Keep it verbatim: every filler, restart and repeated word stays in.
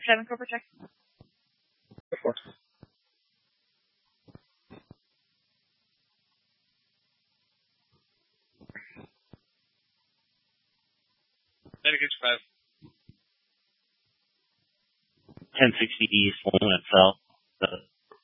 Seven corporate check. Four. Medicate's five. ten sixty east, one went south. Uh,